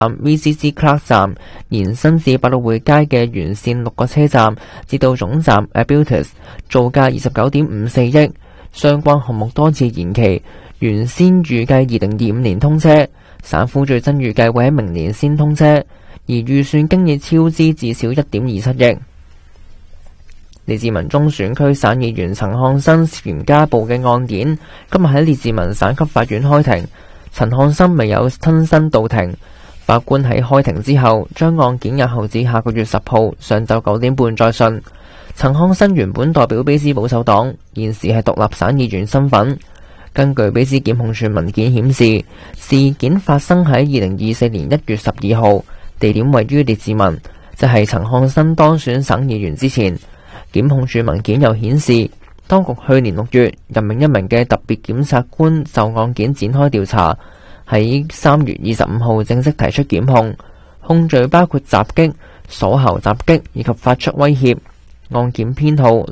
VCC Clark 站延伸至百老匯街嘅沿線6個車站，至到總站 Abiltus， 造價29.54億。相關項目多次延期，原先預計2025年通車，省府最新預計會喺明年先通車，而預算經已超支至少1.27億。列治文中選區省議員陳漢生涉嫌家暴嘅案件，今日喺列治文省級法院開庭。陳漢生未有親身到庭，法官喺開庭之後將案件押後至下個月10號上晝9點半再訊。陳漢生原本代表卑斯保守黨，現時係獨立省議員身份。根據卑斯檢控處文件顯示，事件發生喺2024年1月12號，地點位於列治文，就係陳漢生當選省議員之前。檢控處文件又顯示，當局去年6月任命一名嘅特別檢察官就案件展開調查，喺3月25號正式提出檢控，控罪包括襲擊、鎖喉襲擊以及發出威脅。案件編號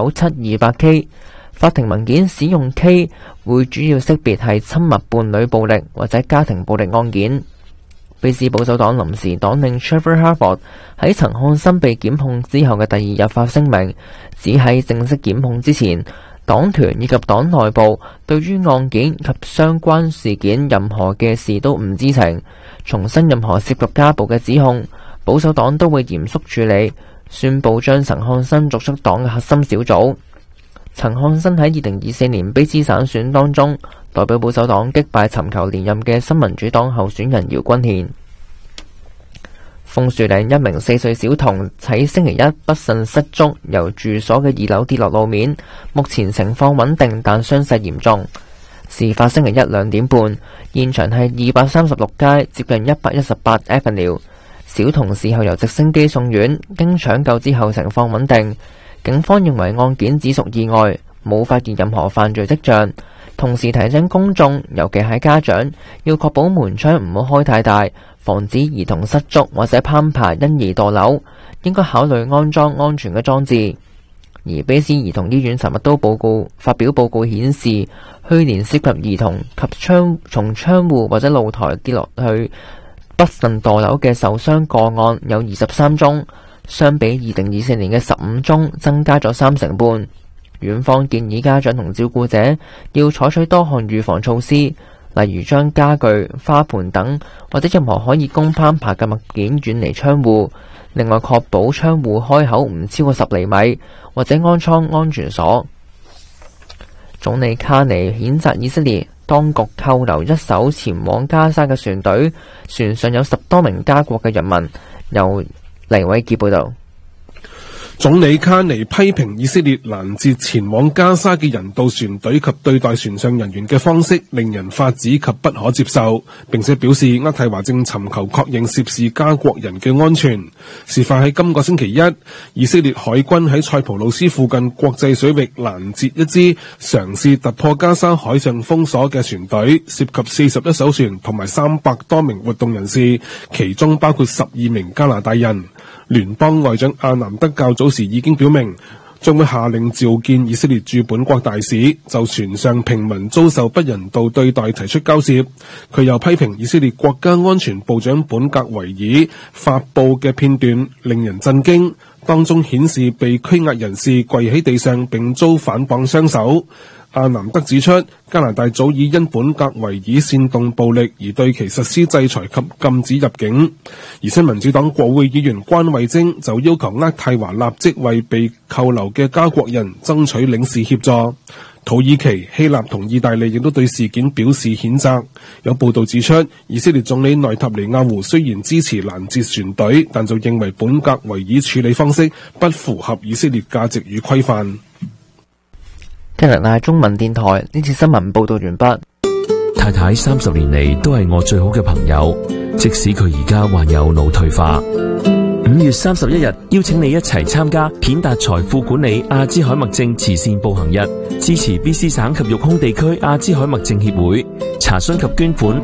697200K， 法庭文件使用 K 會主要識別係親密伴侶暴力或者家庭暴力案件。卑斯保守黨臨時黨領 Trevor Harford 喺陳漢生被檢控之後嘅第2日發聲明，指喺正式檢控之前，黨團以及黨內部對於案件及相關事件任何嘅事都唔知情，重申任何涉及家暴嘅指控，保守黨都會嚴肅處理，宣布將陳漢生逐出黨嘅核心小組。陳漢生喺2024年卑斯省選當中，代表保守黨擊敗尋求連任嘅新民主黨候選人姚君憲。楓樹嶺一名4歲小童喺星期一不慎失足，由住所嘅2樓跌落路面，目前情況穩定，但傷勢嚴重。事發星期一2點半，現場係236街接近118 Avenue。小童事後由直升機送院，經搶救之後情況穩定。警方認為案件只屬意外，冇發現任何犯罪跡象。同時提醒公眾，尤其係家長，要確保門窗唔好開太大，防止兒童失足或者攀爬因而墮樓。應該考慮安裝安全嘅裝置。而卑斯兒童醫院尋日都發表報告顯示，去年涉及兒童及從窗戶或者露台跌落去不慎墮樓嘅受傷個案有23宗，相比2024年嘅15宗，增加咗3成半。院方建議家長同照顧者要採取多項預防措施，例如將家具、花盆等或者任何可以供攀爬嘅物件遠離窗戶，另外確保窗戶開口唔超過10厘米，或者安裝安全鎖。總理卡尼譴責以色列當局扣留一艘前往加沙嘅船隊，船上有10多名加國嘅人民。由黎偉傑報導。 總理卡尼批評以色列攔截前往加沙嘅人道船隊及對待船上人員嘅方式令人髮指及不可接受，並且表示渥太華正尋求確認涉事加國人嘅安全。事發喺今個星期一，以色列海軍喺塞浦路斯附近國際水域攔截一支嘗試突破加沙海上封鎖嘅船隊，涉及41艘船同埋300多名活動人士，其中包括12名加拿大人。聯邦外長阿南德較早時已經表明，將會下令召見以色列駐本國大使，就船上平民遭受不人道對待提出交涉。佢又批評以色列國家安全部長本格維爾發布嘅片段令人震驚，當中顯示被拘押人士跪喺地上並遭反綁雙手。阿南德指出，加拿大早已因本格維爾煽動暴力而對其實施制裁及禁止入境。而新民主黨國會議員關慧貞就要求渥太華立即為被扣留嘅加國人爭取領事協助。土耳其、希臘同意大利亦都對事件表示譴責。有報道指出，以色列總理內塔尼亞胡雖然支持攔截船隊，但就認為本格維爾處理方式不符合以色列價值與規範。 加拿大中文電台呢次新聞報道完畢。 太太30年嚟都係我最好嘅朋友，即使佢而家患有腦退化。5月31日，邀請你一齊參加片達財富管理阿茲海默症慈善步行日，支持 BC 省及育空地區阿茲海默症協會。查詢及捐款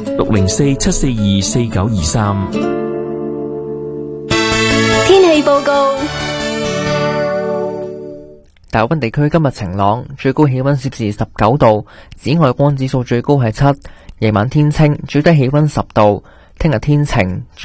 604-742-4923。 天氣報告。 大溫地區今日晴朗，最高氣溫攝氏19度，紫外光指數最高係7，夜晚天清，最低氣溫10度。聽日天晴。